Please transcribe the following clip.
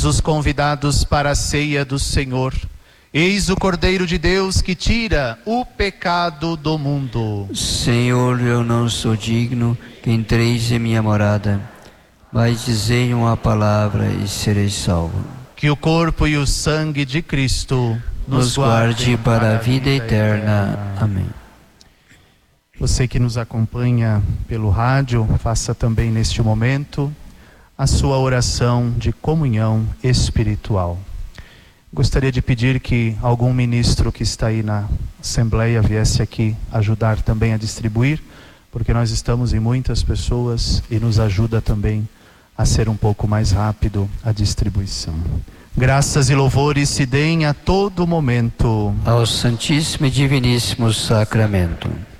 Os convidados para a ceia do Senhor. Eis o Cordeiro de Deus que tira o pecado do mundo. Senhor, eu não sou digno que entreis em minha morada, mas dizei uma palavra e serei salvo. Que o corpo e o sangue de Cristo nos guarde para a vida eterna. Amém. Você que nos acompanha pelo rádio, faça também neste momento a sua oração de comunhão espiritual. Gostaria de pedir que algum ministro que está aí na Assembleia viesse aqui ajudar também a distribuir, porque nós estamos em muitas pessoas e nos ajuda também a ser um pouco mais rápido a distribuição. Graças e louvores se deem a todo momento ao Santíssimo e Diviníssimo Sacramento.